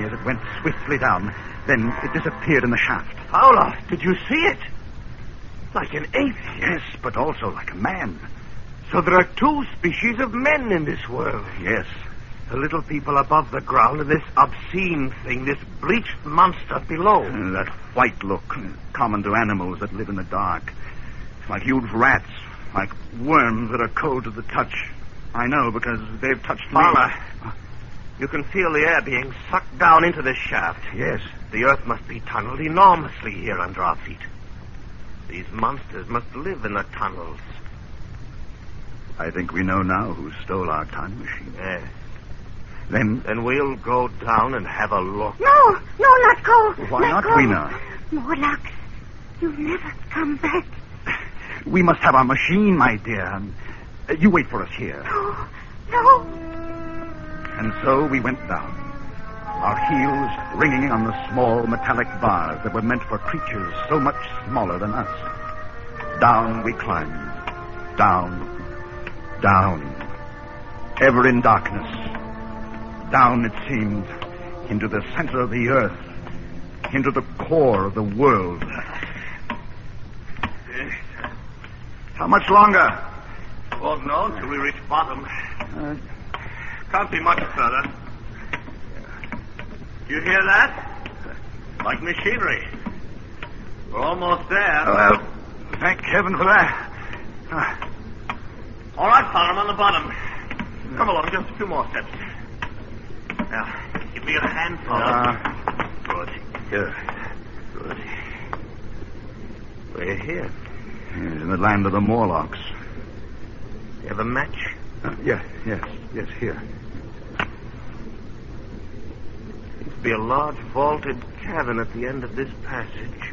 as it went swiftly down. Then it disappeared in the shaft. Fowler, did you see it? Like an ape. Yes, but also like a man. So there are two species of men in this world. Yes. The little people above the ground and this obscene thing, this bleached monster below. That white look, common to animals that live in the dark. Like huge rats, like worms that are cold to the touch. I know, because they've touched Fowler, me. you can feel the air being sucked down into this shaft. Yes. The earth must be tunneled enormously here under our feet. These monsters must live in the tunnels. I think we know now who stole our time machine. Yes. Then we'll go down and have a look. No, let go. Why let not, go. Rena? Morlocks, you'll never come back. We must have our machine, my dear. You wait for us here. No. And so we went down, our heels ringing on the small metallic bars that were meant for creatures so much smaller than us. Down we climbed. Down. Ever in darkness. Down, it seemed, into the center of the earth, into the core of the world. How much longer? Won't know until we reach bottom. Can't be much further. You hear that? Like machinery. We're almost there. Well, thank heaven for that. All right, Fowler, I'm on the bottom. Come along, just a few more steps. Now, give me a hand, Fowler. Good. We're here. In the land of the Morlocks. You have a match? Yes, here. Seems to be a large vaulted cavern at the end of this passage.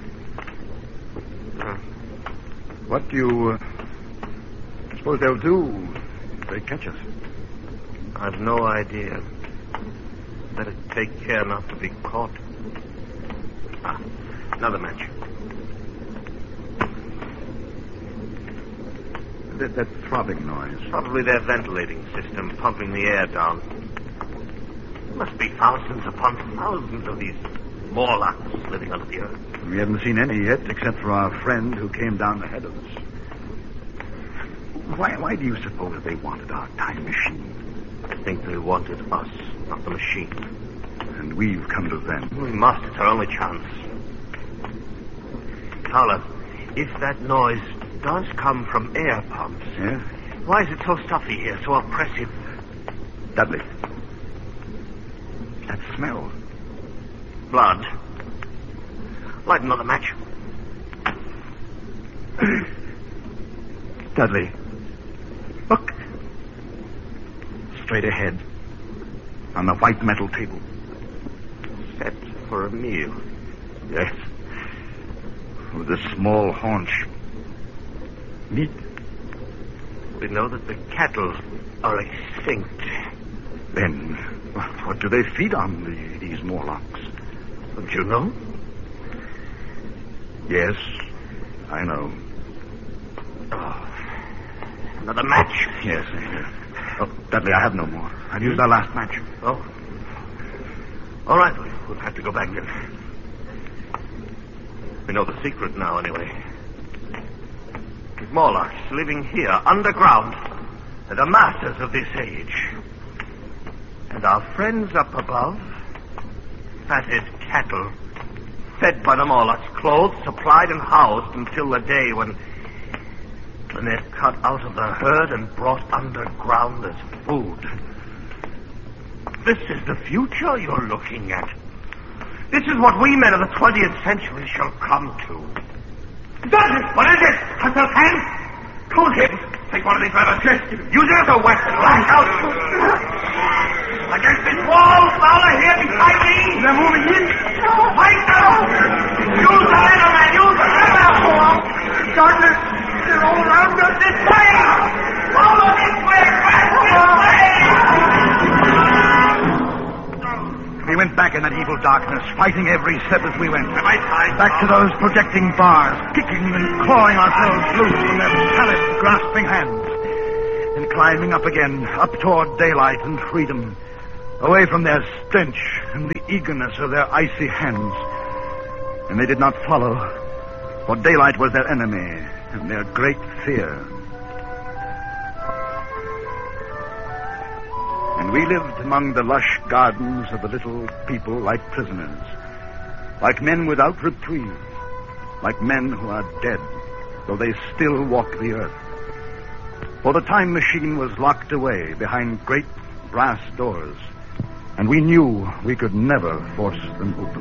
What do you suppose they'll do if they catch us? I've no idea. Better take care not to be caught. Another match. That throbbing noise. Probably their ventilating system pumping the air down. There must be thousands upon thousands of these Morlocks living under the earth. We haven't seen any yet, except for our friend who came down ahead of us. Why do you suppose they wanted our time machine? I think they wanted us, not the machine. And we've come to them. We must. It's our only chance. Fowler, if that noise does come from air pumps... Yeah? Why is it so stuffy here, so oppressive? Dudley. That smell. Blood. Light another match. Dudley. Look. Straight ahead. On the white metal table. Set for a meal. Yes. With a small haunch. Meat. We know that the cattle are extinct. Then, what do they feed on, these Morlocks? Don't you know? Yes, I know. Oh, another match? Yes. Oh, Dudley, I have no more. I've used our last match. Oh. All right, we'll have to go back then. We know the secret now, anyway. Morlocks living here, underground, are the masters of this age. And our friends up above, fatted cattle, fed by the Morlocks, clothed, supplied, and housed until the day when they're cut out of the herd and brought underground as food. This is the future you're looking at. This is what we men of the 20th century shall come to. Dudley, what is it? Hunter's hand? Cold him. Take one of these letters. Use it as a weapon. Lash out. Against this wall, Fowler, here beside me. They're moving in. Fight now. Use the letter, man. Use the letter. Darkness. They're all around us this way. Follow this way. Back this way. We went back in that evil darkness, fighting every step as we went. Am I tied? Back to those projecting bars, kicking and clawing ourselves loose from their pallid, grasping hands. And climbing up again, up toward daylight and freedom. away from their stench and the eagerness of their icy hands. And they did not follow, for daylight was their enemy and their great fear. And we lived among the lush gardens of the little people like prisoners, like men without reprieve, like men who are dead, though they still walk the earth. For the time machine was locked away behind great brass doors, and we knew we could never force them open.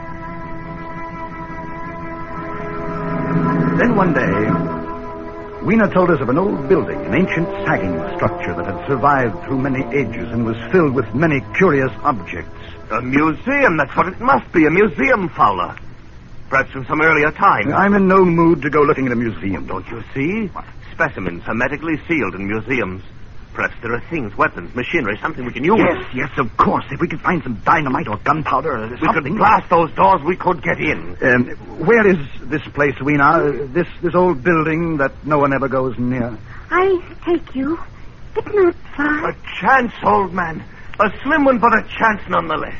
Then one day, Weena told us of an old building, an ancient sagging structure that had survived through many ages and was filled with many curious objects. A museum, that's what it must be, a museum, Fowler. Perhaps from some earlier time. I'm in no mood to go looking at a museum. Don't you see? Specimens hermetically sealed in museums. Perhaps there are things, weapons, machinery, something we can use. Yes, of course. If we could find some dynamite or gunpowder or something. We could blast those doors, we could get in. Where is this place, Weena? This old building that no one ever goes near? I'll take you. It's not far. A chance, old man. A slim one, but a chance nonetheless.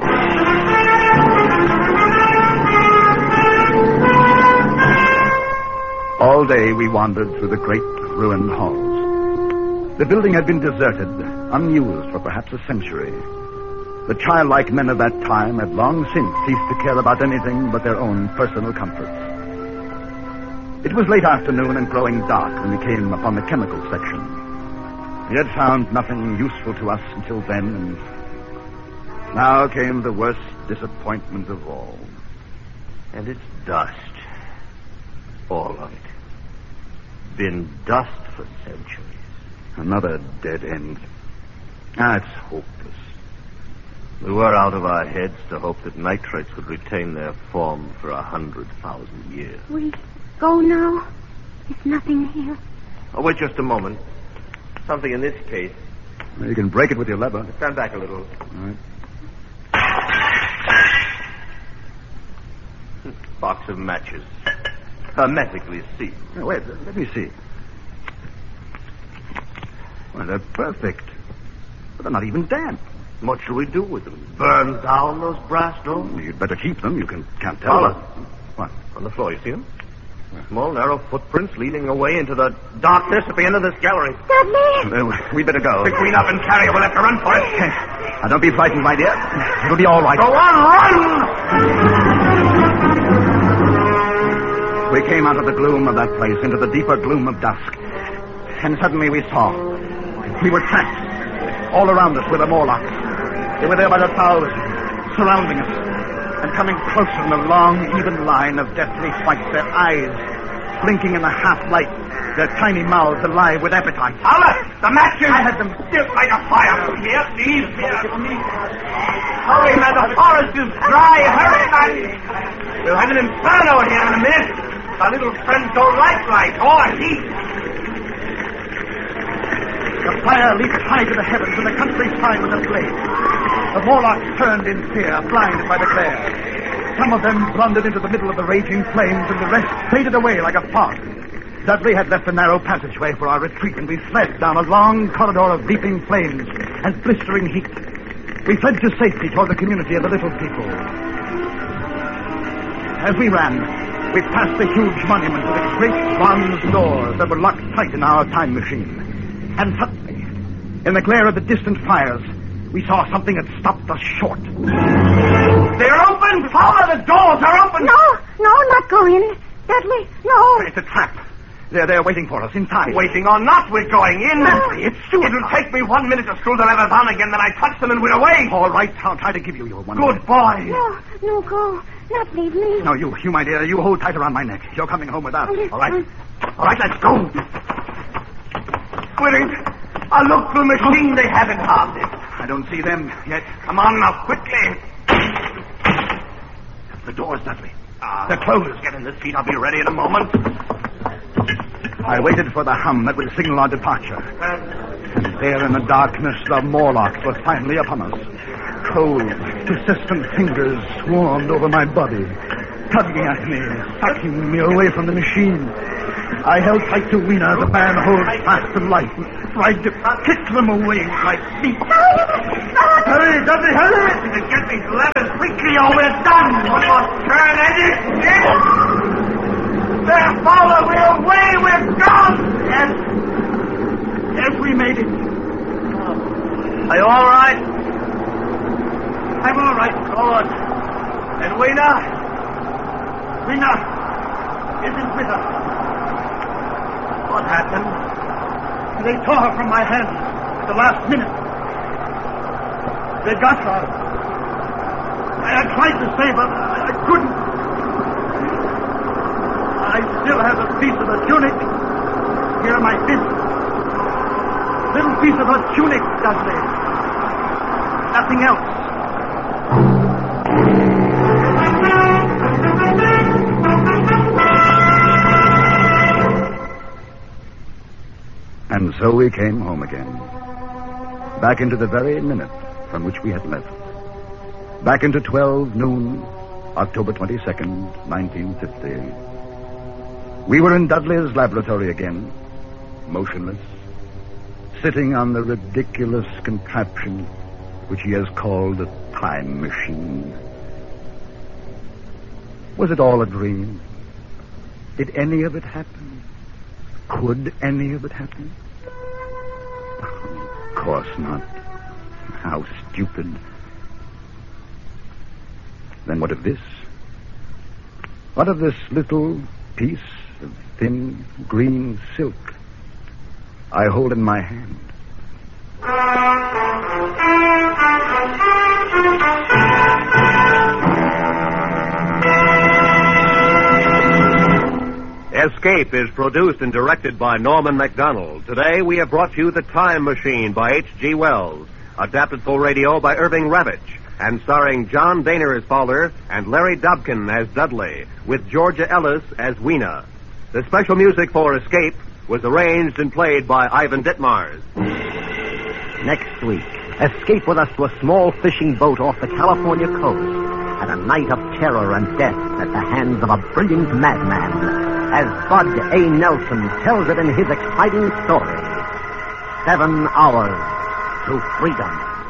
All day we wandered through the great ruined halls. The building had been deserted, unused for perhaps a century. The childlike men of that time had long since ceased to care about anything but their own personal comforts. It was late afternoon and growing dark when we came upon the chemical section. We had found nothing useful to us until then, and now came the worst disappointment of all. And it's dust. All of it. Been dust for centuries. Another dead end. It's hopeless. We were out of our heads to hope that nitrates would retain their form for 100,000 years. We go now? There's nothing here. Oh, wait just a moment. Something in this case. Well, you can break it with your lever. Stand back a little. All right. Box of matches. Hermetically sealed. Now, wait, let me see. Well, they're perfect. But they're not even damp. What shall we do with them? Burn down those brass doors? Well, you'd better keep them. You can't tell. Fowler. What? On the floor, you see them? Small, narrow footprints leading away into the darkness at the end of this gallery. Dudley! We'd better go. Pick Green up and carry her. We'll have to run for it. Now, don't be frightened, my dear. It'll be all right. Go on, run! We came out of the gloom of that place into the deeper gloom of dusk. And suddenly we saw. We were trapped. All around us were the Morlocks. They were there by the thousands, surrounding us, and coming closer in a long, even line of deathly white, their eyes blinking in the half-light, their tiny mouths alive with appetite. Fowler, the matches! I had them still like a fire. Here, please. Hurry, man, the forest is dry. Hurry, man. We'll have an inferno here in a minute. Our little friends don't like light or heat. The fire leaped high to the heavens, and the countryside was ablaze. The Morlocks turned in fear, blinded by the glare. Some of them blundered into the middle of the raging flames, and the rest faded away like a fog. Dudley had left a narrow passageway for our retreat, and we fled down a long corridor of leaping flames and blistering heat. We fled to safety toward the community of the little people. As we ran, we passed the huge monument with its great bronze doors that were locked tight in our time machine. And suddenly, in the glare of the distant fires, we saw something that stopped us short. They're open! Fowler, the doors are open! No, not go in. Dudley, no. It's a trap. They're waiting for us inside. Waiting or not, we're going in. No. It's suicide. It'll take me 1 minute to screw the levers on again, then I touch them and we're away. All right, I'll try to give you your 1 Good minute. boy. No, go. Not leave me. No, you, my dear, you hold tight around my neck. You're coming home with us. All right. All right, let's go. Squirting. A look through the machine, they haven't harmed it. I don't see them yet. Come on now, quickly. The doors, Dudley. They're closed. Get in the seat. I'll be ready in a moment. I waited for the hum that would signal our departure. And there in the darkness, the Morlocks were finally upon us. Cold, persistent fingers swarmed over my body, tugging at me, sucking me away from the machine. I held tight to Weena as a man holds fast to life and tried to kick them away with my feet. Hurry, Dudley, hurry! To get these levers quickly or we're done. One more turn, Eddie. There, Fowler, we're away, we're gone. Yes. Yes, we made it. Are you all right? I'm all right. Good. And Weena? Weena isn't with us. What happened? They tore her from my hands at the last minute. They got her. I tried to save her. I couldn't. I still have a piece of her tunic. Here are my fists. Little piece of her tunic, Dudley. Nothing else. And so we came home again. Back into the very minute from which we had left. Back into 12 noon, October 22nd, 1950. We were in Dudley's laboratory again, motionless, sitting on the ridiculous contraption which he has called a time machine. Was it all a dream? Did any of it happen? Could any of it happen? Of course not. How stupid. Then what of this? What of this little piece of thin green silk I hold in my hand? Escape is produced and directed by Norman MacDonald. Today we have brought you The Time Machine by H.G. Wells, adapted for radio by Irving Ravitch, and starring John Daner as Fowler and Larry Dobkin as Dudley, with Georgia Ellis as Weena. The special music for Escape was arranged and played by Ivan Ditmars. Next week, escape with us to a small fishing boat off the California coast and a night of terror and death at the hands of a brilliant madman, as Bud A. Nelson tells it in his exciting story, 7 Hours to Freedom.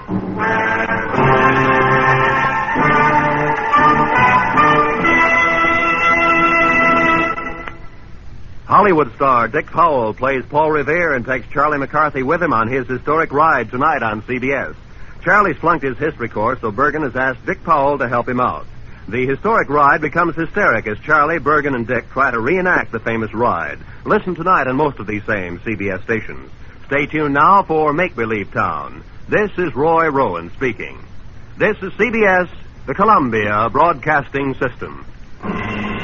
Hollywood star Dick Powell plays Paul Revere and takes Charlie McCarthy with him on his historic ride tonight on CBS. Charlie's flunked his history course, so Bergen has asked Dick Powell to help him out. The historic ride becomes hysteric as Charlie, Bergen, and Dick try to reenact the famous ride. Listen tonight on most of these same CBS stations. Stay tuned now for Make-Believe Town. This is Roy Rowan speaking. This is CBS, the Columbia Broadcasting System.